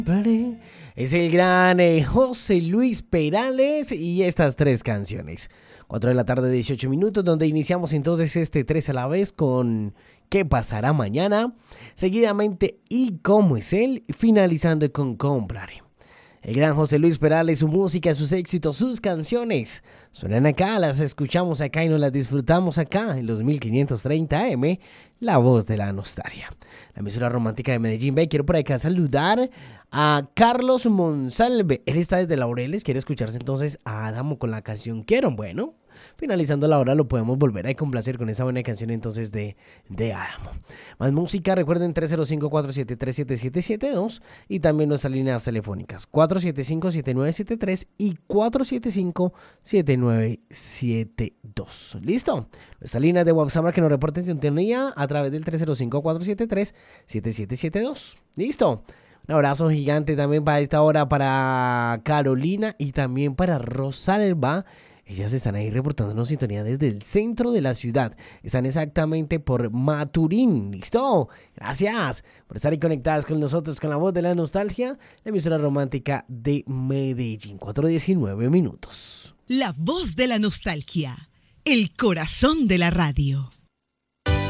Es el gran José Luis Perales y estas tres canciones. 4 de la tarde, 18 minutos, donde iniciamos entonces este 3 a la vez con ¿Qué pasará mañana? Seguidamente ¿Y cómo es él? Finalizando con Compraré. El gran José Luis Perales, su música, sus éxitos, sus canciones suenan acá, las escuchamos acá y nos las disfrutamos acá en los 1530 AM, La Voz de la Nostalgia. La emisora romántica de Medellín. Ve, quiero por acá saludar a Carlos Monsalve. Él está desde Laureles, quiere escucharse entonces a Adamo con la canción Quiero. Bueno, finalizando la hora lo podemos volver a complacer con esa buena canción entonces de Adamo. Más música, recuerden 305-473-7772 y también nuestras líneas telefónicas 475-7973 y 475-7972. ¿Listo? Nuestra línea de WhatsApp para que nos reporten sintonía a través del 305-473-7772. ¿Listo? Un abrazo gigante también para esta hora para Carolina y también para Rosalba. Ellas están ahí reportándonos sintonía desde el centro de la ciudad. Están exactamente por Maturín. ¿Listo? Gracias por estar ahí conectadas con nosotros con La Voz de la Nostalgia, la emisora romántica de Medellín. 4:19 minutos. La Voz de la Nostalgia, el corazón de la radio.